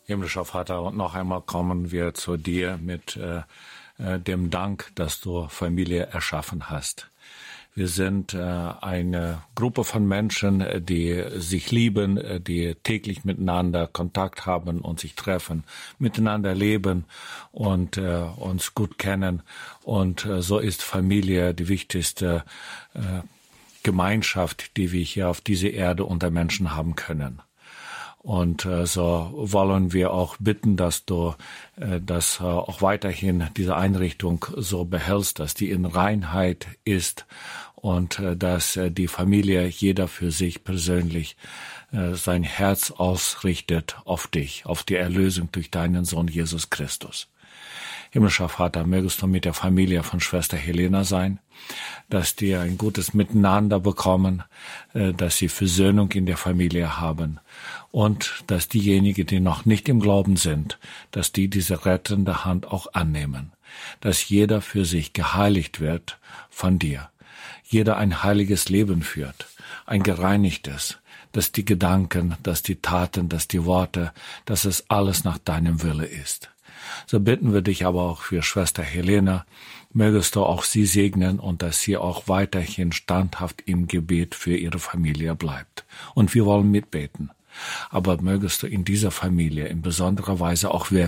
Himmlischer Vater, und noch einmal kommen wir zu dir mit dem Dank, dass du Familie erschaffen hast. Wir sind eine Gruppe von Menschen, die sich lieben, die täglich miteinander Kontakt haben und sich treffen, miteinander leben und uns gut kennen. Und so ist Familie die wichtigste Gemeinschaft, die wir hier auf dieser Erde unter Menschen haben können. Und so wollen wir auch bitten, dass du das auch weiterhin diese Einrichtung so behältst, dass die in Reinheit ist und dass die Familie jeder für sich persönlich sein Herz ausrichtet auf dich, auf die Erlösung durch deinen Sohn Jesus Christus. Himmlischer Vater, mögest du mit der Familie von Schwester Helena sein, dass die ein gutes Miteinander bekommen, dass sie Versöhnung in der Familie haben und dass diejenigen, die noch nicht im Glauben sind, dass die diese rettende Hand auch annehmen, dass jeder für sich geheiligt wird von dir, jeder ein heiliges Leben führt, ein gereinigtes, dass die Gedanken, dass die Taten, dass die Worte, dass es alles nach deinem Wille ist. So bitten wir dich aber auch für Schwester Helena, mögest du auch sie segnen und dass sie auch weiterhin standhaft im Gebet für ihre Familie bleibt. Und wir wollen mitbeten. Aber mögest du in dieser Familie in besonderer Weise auch